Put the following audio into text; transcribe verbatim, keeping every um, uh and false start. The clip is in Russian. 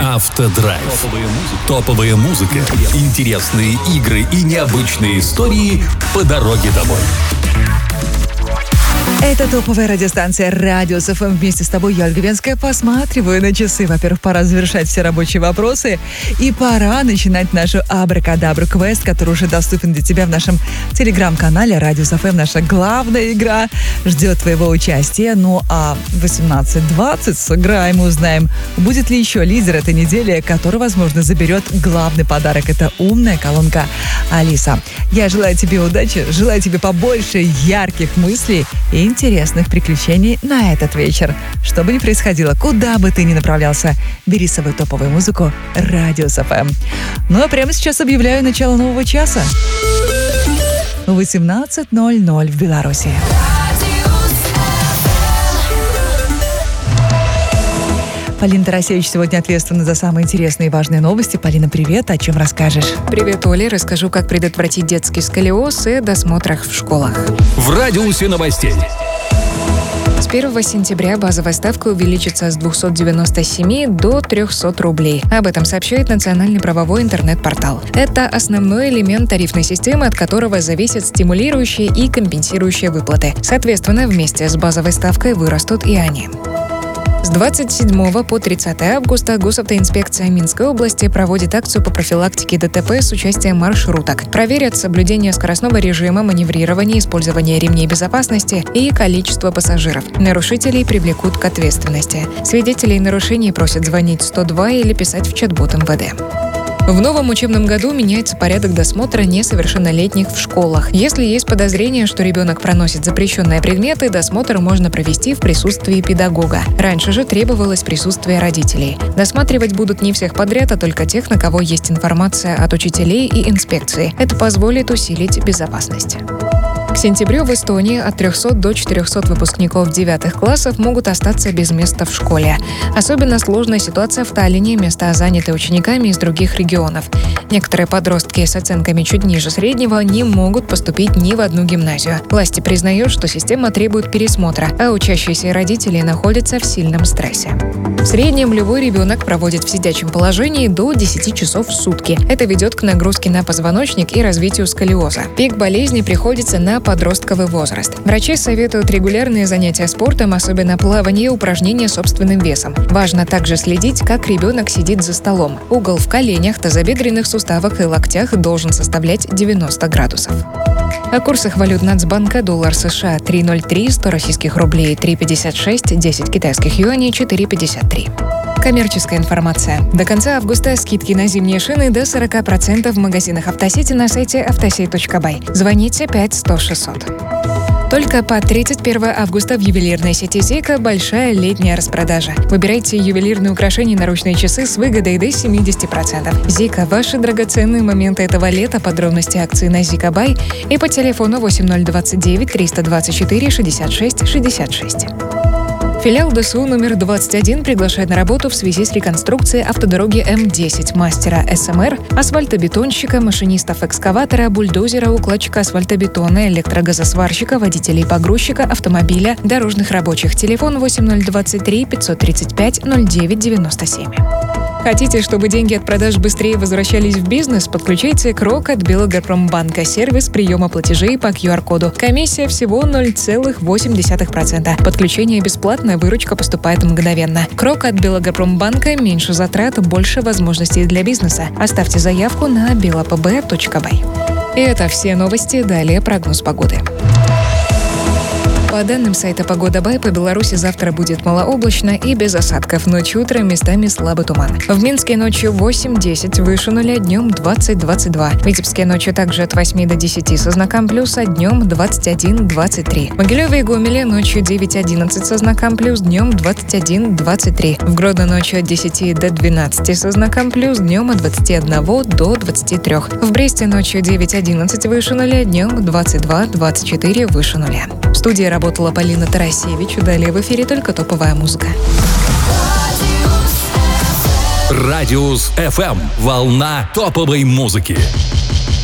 Автодрайв. Топовая музыка, интересные игры и необычные истории по дороге домой. Это топовая радиостанция Радиус эф эм. Вместе с тобой я, Ольга Венская, посматриваю на часы. Во-первых, пора завершать все рабочие вопросы. И пора начинать нашу абракадабру-квест, который уже доступен для тебя в нашем телеграм-канале Радиус эф эм. Наша главная игра ждет твоего участия. Ну а в восемнадцать двадцать сыграем и узнаем, будет ли еще лидер этой недели, который, возможно, заберет главный подарок. Это умная колонка Алиса. Я желаю тебе удачи, желаю тебе побольше ярких мыслей и интересных приключений на этот вечер. Что бы ни происходило, куда бы ты ни направлялся, бери с собой топовую музыку Радиус эф эм. Ну а прямо сейчас объявляю начало нового часа. восемнадцать ноль ноль в Беларуси. Полина Тарасевич сегодня ответственна за самые интересные и важные новости. Полина, привет. О чем расскажешь? Привет, Оля. Расскажу, как предотвратить детский сколиоз и досмотрах в школах. В радиусе новостей. С первого сентября базовая ставка увеличится с двухсот девяноста семи до трехсот рублей. Об этом сообщает национальный правовой интернет-портал. Это основной элемент тарифной системы, от которого зависят стимулирующие и компенсирующие выплаты. Соответственно, вместе с базовой ставкой вырастут и они. С двадцать седьмого по тридцатое августа Госавтоинспекция Минской области проводит акцию по профилактике ДТП с участием маршруток. Проверят соблюдение скоростного режима, маневрирование, использование ремней безопасности и количество пассажиров. Нарушителей привлекут к ответственности. Свидетелей нарушений просят звонить сто два или писать в чат-бот эм вэ дэ. В новом учебном году меняется порядок досмотра несовершеннолетних в школах. Если есть подозрение, что ребенок проносит запрещенные предметы, досмотр можно провести в присутствии педагога. Раньше же требовалось присутствие родителей. Досматривать будут не всех подряд, а только тех, на кого есть информация от учителей и инспекции. Это позволит усилить безопасность. К сентябрю в Эстонии от трехсот до четырехсот выпускников девятых классов могут остаться без места в школе. Особенно сложная ситуация в Таллине, места заняты учениками из других регионов. Некоторые подростки с оценками чуть ниже среднего не могут поступить ни в одну гимназию. Власти признают, что система требует пересмотра, а учащиеся родители находятся в сильном стрессе. В среднем любой ребенок проводит в сидячем положении до десяти часов в сутки. Это ведет к нагрузке на позвоночник и развитию сколиоза. Пик болезни приходится на подростковый возраст. Врачи советуют регулярные занятия спортом, особенно плавание и упражнения собственным весом. Важно также следить, как ребенок сидит за столом. Угол в коленях, тазобедренных суставах и локтях должен составлять девяносто градусов. О курсах валют Нацбанка: доллар США три ноль три, сто российских рублей три пятьдесят шесть, десять китайских юаней четыре пятьдесят три. Коммерческая информация. До конца августа скидки на зимние шины до сорок процентов в магазинах «Автосети» на сайте автосей точка бай. Звоните пять сто шестьсот. Только по тридцать первого августа в ювелирной сети «Зика» большая летняя распродажа. Выбирайте ювелирные украшения и наручные часы с выгодой до семьдесят процентов. «Зика» – ваши драгоценные моменты этого лета. Подробности акции на «Зика Бай» и по телефону восемь ноль двадцать девять триста двадцать четыре шестьдесят шесть шестьдесят шесть. Филиал ДСУ номер двадцать один приглашает на работу в связи с реконструкцией автодороги эм десять, мастера эс эм эр, асфальтобетонщика, машинистов экскаватора, бульдозера, укладчика асфальтобетона, электрогазосварщика, водителей погрузчика, автомобиля, дорожных рабочих. Телефон восемь ноль двадцать три пятьсот тридцать пять ноль девять девяносто семь. Хотите, чтобы деньги от продаж быстрее возвращались в бизнес? Подключайте Крок от Белагропромбанка, сервис приема платежей по ку ар коду. Комиссия всего ноль целых восемь десятых процента. Подключение бесплатно, выручка поступает мгновенно. Крок от Белагропромбанка, меньше затрат, больше возможностей для бизнеса. Оставьте заявку на белапб точка бай. И это все новости. Далее прогноз погоды. По данным сайта «Погода Бай», по Беларуси завтра будет малооблачно и без осадков. Ночью, утром местами слабый туман. В Минске ночью восемь-десять, выше нуля, днем двадцать-двадцать два. В Витебске ночью также от восьми до десяти со знаком плюс, а днем двадцать один двадцать три. В Могилеве и Гомеле ночью девять-одиннадцать со знаком плюс, днем двадцать один двадцать три. В Гродно ночью от десяти до двенадцати со знаком плюс, днем от двадцати одного до двадцати трёх. В Бресте ночью девять-одиннадцать выше нуля, днем двадцать два двадцать четыре выше нуля. В студии работала Полина Тарасевич. Далее в эфире только топовая музыка. Радиус эф эм. Волна топовой музыки.